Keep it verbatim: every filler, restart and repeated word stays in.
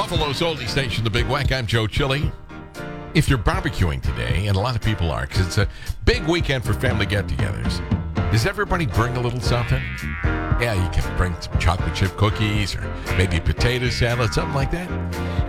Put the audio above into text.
Buffalo's oldie station, The Big Wack. I'm Joe Chili. If you're barbecuing today, and a lot of people are, because it's a big weekend for family get-togethers, does everybody bring a little something? Yeah, you can bring some chocolate chip cookies or maybe a potato salad, something like that.